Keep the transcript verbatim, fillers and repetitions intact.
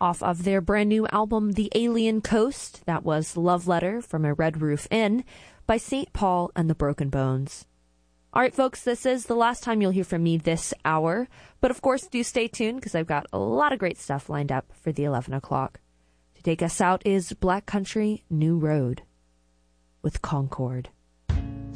off of their brand new album, The Alien Coast. That was Love Letter from a Red Roof Inn by Saint Paul and the Broken Bones. All right, folks, this is the last time you'll hear from me this hour. But of course, do stay tuned because I've got a lot of great stuff lined up for the eleven o'clock. To take us out is Black Country New Road with Concord.